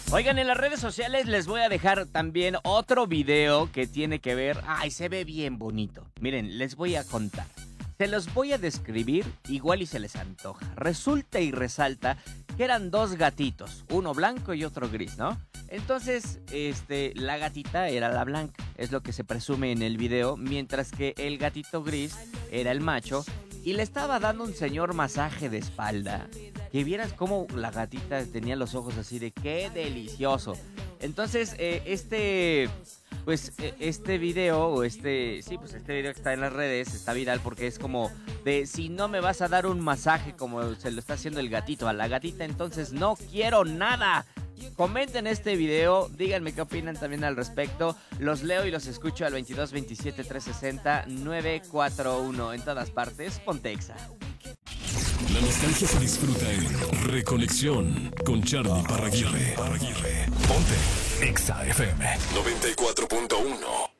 Oigan, en las redes sociales les voy a dejar también otro video que tiene que ver... Ay, se ve bien bonito. Miren, les voy a contar. Se los voy a describir, igual y se les antoja. Resulta y resalta que eran dos gatitos, uno blanco y otro gris, ¿no? Entonces, la gatita era la blanca, es lo que se presume en el video, mientras que el gatito gris era el macho y le estaba dando un señor masaje de espalda. Que vieras cómo la gatita tenía los ojos así de ¡qué delicioso! Entonces, este video, este video que está en las redes, está viral porque es como de si no me vas a dar un masaje como se lo está haciendo el gatito a la gatita, entonces no quiero nada. Comenten este video, díganme qué opinan también al respecto. Los leo y los escucho al 22 27 360 941 en todas partes. Ponte Exa. La nostalgia se disfruta en Reconexión con Charlie Parraguirre. Ponte Exa FM 94.1.